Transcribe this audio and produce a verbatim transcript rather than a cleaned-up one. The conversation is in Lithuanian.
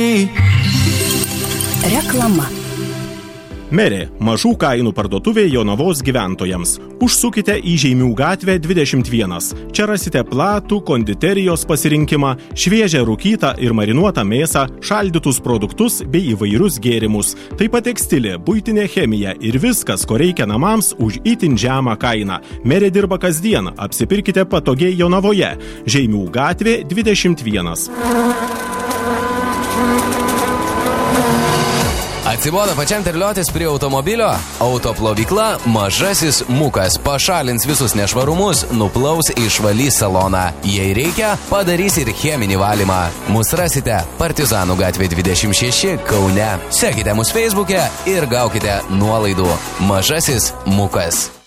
Reklama. Merė, mažų kainų parduotuvė Jonavos gyventojams. Užsukite į Žeimių gatvę dvidešimt vienas. Čia rasite platų konditerijos pasirinkimą, šviežią rūkytą ir marinuotą mėsą, šaldytus produktus bei įvairius gėrimus. Taip pat tekstilė, buitinė chemija ir viskas, ko reikia namams už itin žemą kainą. Merė dirba kasdien, apsipirkite patogiai Jonavoje. Žeimių gatvė dvidešimt vienas. Atsibodo pačiam terliotis prie automobilio? Autoplovykla Mažasis Mukas pašalins visus nešvarumus, nuplaus išvalys saloną. Jei reikia, padarys ir cheminį valymą. Mus rasite Partizanų gatvė dvidešimt šeši Kaune. Sekite mus Facebook'e ir gaukite nuolaidų. Mažasis Mukas.